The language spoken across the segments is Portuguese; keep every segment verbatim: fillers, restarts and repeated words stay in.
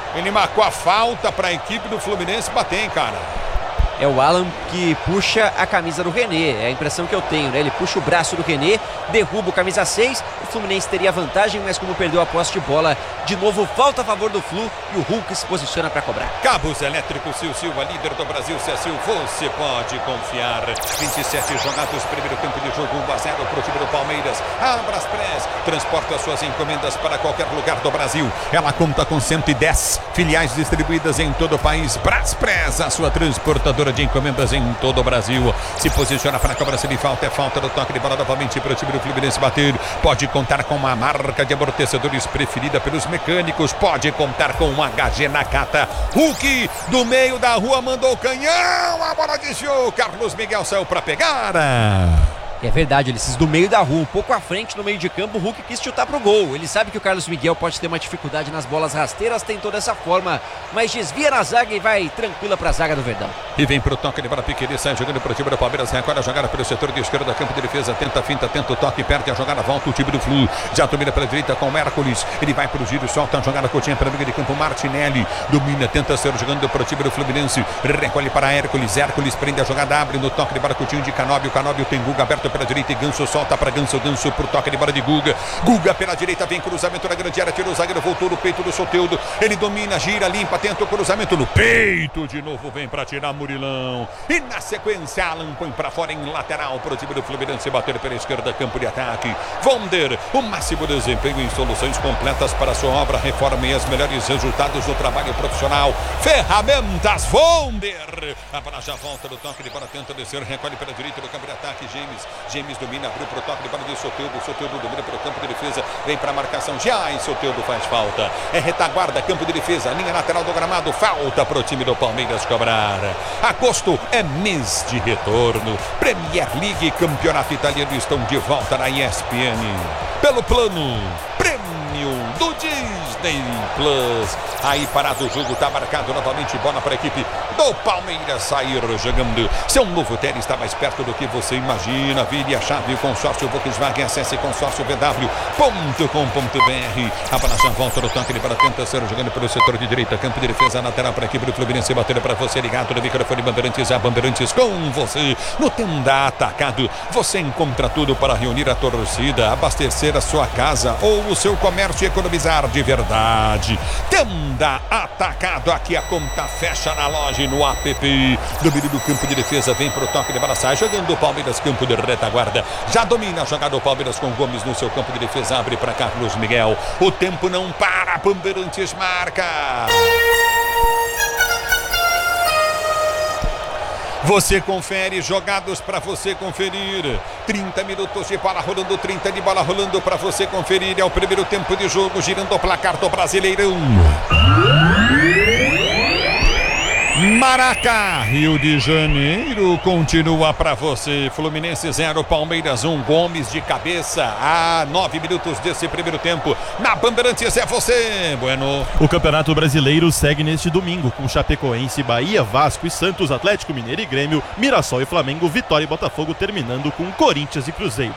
Ele marcou a falta para a equipe do Fluminense bater, hein, cara? É o Alan que puxa a camisa do René, é a impressão que eu tenho, né? Ele puxa o braço do René, derruba o camisa seis, o Fluminense teria vantagem, mas como perdeu a posse de bola, de novo volta a favor do Flu e o Hulk se posiciona para cobrar. Cabos elétricos Sil Silva, líder do Brasil, Cecil, você pode confiar. vinte e sete jogados, primeiro tempo de jogo, um a zero para o time do Palmeiras. A Braspress transporta suas encomendas para qualquer lugar do Brasil. Ela conta com cento e dez filiais distribuídas em todo o país. Braspress, a sua transportadora de encomendas em todo o Brasil. Se posiciona para a cobrança de falta, é falta do toque de bola novamente para o time do Fluminense bater. Pode contar com uma marca de amortecedores preferida pelos mecânicos, pode contar com um H G Nakata. Hulk do meio da rua mandou o canhão, a bola desviou, Carlos Miguel saiu para pegar. É verdade, Ulisses, do meio da rua, um pouco à frente no meio de campo, o Hulk quis chutar pro gol. Ele sabe que o Carlos Miguel pode ter uma dificuldade nas bolas rasteiras, tentou dessa forma, mas desvia na zaga e vai tranquila pra zaga do Verdão. E vem pro toque de bola, Piqueri sai jogando pro time do Palmeiras, recolhe a jogada pelo setor de esquerda, campo de defesa, tenta a finta, tenta o toque, perde a jogada, volta o time do Flu, já domina pela direita com o Hércules, ele vai pro giro, solta a jogada curtinha para a liga de campo, Martinelli, domina, tenta ser jogando pro time do Fluminense, recolhe para Hércules, Hércules prende a jogada, abre no toque de bola, curtinho de Canóbio, Canóbio tem Guga aberto pela direita e Ganso solta para Ganso, Ganso pro toque de bola de Guga, Guga pela direita, vem cruzamento na grande área, tirou o zagueiro, voltou no peito do Soteldo, ele domina, gira, limpa, tenta o cruzamento no peito, de novo vem para tirar Murilão, e na sequência Alan põe para fora em lateral pro time do Fluminense bater pela esquerda, campo de ataque, Vonder, o máximo desempenho em soluções completas para sua obra, reforma e as melhores resultados do trabalho profissional, ferramentas Vonder, a bola já volta do toque de bola, tenta descer, recolhe pela direita do campo de ataque, James, James domina, abriu pro toque de bola de Soteldo, Soteldo domina pelo campo de defesa, vem para a marcação, já e Soteldo faz falta, é retaguarda, campo de defesa, linha lateral do gramado, falta pro time do Palmeiras cobrar. Agosto é mês de retorno, Premier League, campeonato italiano estão de volta na E S P N, pelo plano Premium do Disney Plus. Aí parado o jogo, tá marcado novamente, bola para a equipe do Palmeiras sair jogando. Seu novo tênis está mais perto do que você imagina. Vire a chave, consórcio Volkswagen, acesse consórcio v w ponto com ponto b r. A bola já volta no toque, ele para tenta ser jogando pelo setor de direita, campo de defesa, lateral para a equipe do Fluminense, batendo para você, ligado no microfone Bandeirantes, a Bandeirantes com você. No Tenda Atacado, você encontra tudo para reunir a torcida, abastecer a sua casa ou o seu comércio e economizar de verdade. Tenda Atacado, aqui a conta fecha na loja e no app. Domínio do campo de defesa, vem pro toque de bola, sai jogando o Palmeiras, campo de retaguarda, já domina a jogada o Palmeiras com Gomes no seu campo de defesa, abre para Carlos Miguel, o tempo não para, Bandeirantes marca. Você confere, jogados para você conferir. trinta minutos de bola rolando, trinta de bola rolando para você conferir. É o primeiro tempo de jogo, girando o placar do Brasileirão. Maracá, Rio de Janeiro, continua para você. Fluminense zero, Palmeiras um, Gomes de cabeça a nove minutos desse primeiro tempo. Na Bandeirantes é você, Bueno. O Campeonato Brasileiro segue neste domingo com Chapecoense, Bahia, Vasco e Santos, Atlético Mineiro e Grêmio, Mirassol e Flamengo, Vitória e Botafogo, terminando com Corinthians e Cruzeiro.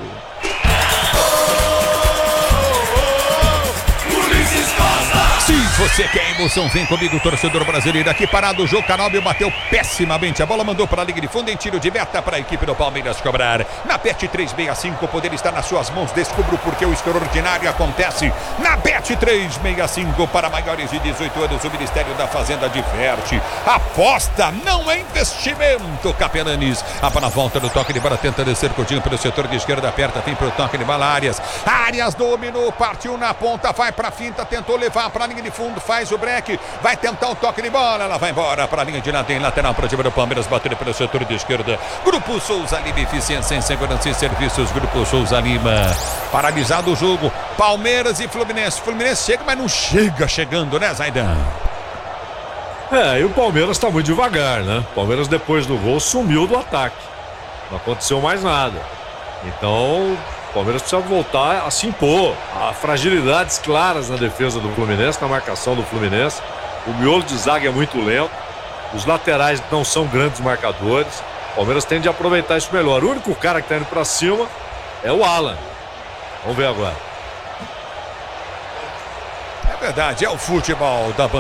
Se você quer emoção, vem comigo, torcedor brasileiro. Aqui parado o jogo, Canóbio bateu pessimamente. A bola mandou para a linha de fundo em tiro de meta para a equipe do Palmeiras cobrar. Na Bet trezentos e sessenta e cinco, o poder está nas suas mãos. Descubra porque o extraordinário acontece. Na Bet trezentos e sessenta e cinco, para maiores de dezoito anos, o Ministério da Fazenda diverte. Aposta não é investimento, Capelanes. A bola volta do toque de bola, tenta descer curtinho pelo setor de esquerda, aperta, vem para o toque de bola, Arias. Arias dominou, partiu na ponta, vai para a finta, tentou levar para a linha de fundo, faz o break, vai tentar o toque de bola, ela vai embora para a linha de lado, em lateral para o time do Palmeiras, bater pelo setor de esquerda. Grupo Souza Lima, eficiência em segurança e serviços, Grupo Souza Lima. Paralisado o jogo, Palmeiras e Fluminense. Fluminense chega, mas não chega chegando, né, Zaidan? É, e o Palmeiras tá muito devagar, né? O Palmeiras, depois do gol, sumiu do ataque. Não aconteceu mais nada. Então, o Palmeiras precisa voltar a se impor. Há fragilidades claras na defesa do Fluminense, na marcação do Fluminense. O miolo de zaga é muito lento. Os laterais não são grandes marcadores. O Palmeiras tem de aproveitar isso melhor. O único cara que tá indo pra cima é o Alan. Vamos ver agora. É verdade, é o futebol da